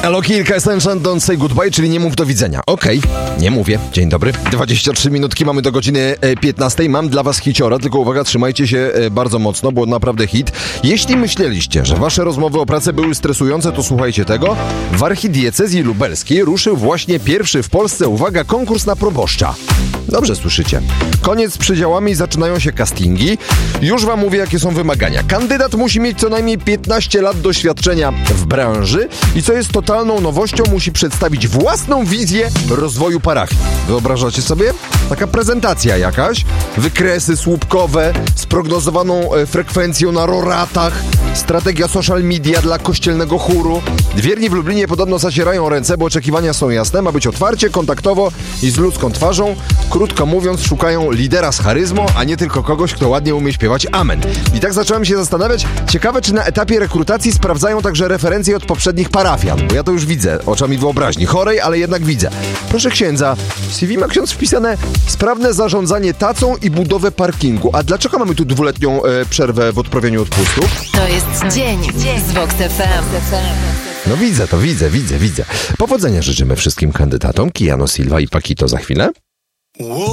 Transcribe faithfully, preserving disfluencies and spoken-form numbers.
Hello, kilka Essential Don't Say Goodbye, czyli nie mów do widzenia. Okej, okay, nie mówię. Dzień dobry. dwadzieścia trzy minutki, mamy do godziny piętnastej. Mam dla was hiciora, tylko uwaga, trzymajcie się bardzo mocno, bo naprawdę hit. Jeśli myśleliście, że wasze rozmowy o pracę były stresujące, to słuchajcie tego. W archidiecezji lubelskiej ruszył właśnie pierwszy w Polsce, uwaga, konkurs na proboszcza. Dobrze słyszycie. Koniec z przedziałami, zaczynają się castingi. Już wam mówię, jakie są wymagania. Kandydat musi mieć co najmniej piętnaście lat doświadczenia w branży i co jest totalną nowością, musi przedstawić własną wizję rozwoju parafii. Wyobrażacie sobie? Taka prezentacja jakaś, wykresy słupkowe z prognozowaną frekwencją na roratach, strategia social media dla kościelnego chóru. Wierni w Lublinie podobno zacierają ręce, bo oczekiwania są jasne, ma być otwarcie, kontaktowo i z ludzką twarzą. Krótko mówiąc, szukają lidera z charyzmą, a nie tylko kogoś, kto ładnie umie śpiewać amen. I tak zacząłem się zastanawiać, ciekawe, czy na etapie rekrutacji sprawdzają także referencje od poprzednich parafian, bo ja to już widzę oczami wyobraźni, chorej, ale jednak widzę. Proszę księdza, w C V ma ksiądz wpisane sprawne zarządzanie tacą i budowę parkingu. A dlaczego mamy tu dwuletnią e, przerwę w odprawieniu odpustów? To jest dzień z Vox F M. No widzę to, widzę, widzę, widzę. Powodzenia życzymy wszystkim kandydatom. Kijano Silva i Paquito za chwilę.